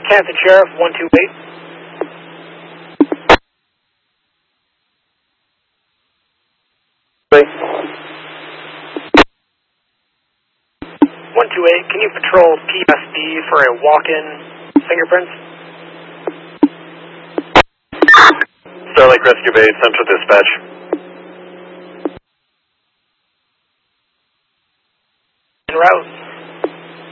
Captain Sheriff, 128. 128, can you patrol PSD for a walk-in fingerprints? Star Lake Rescue Base, Central Dispatch. En route.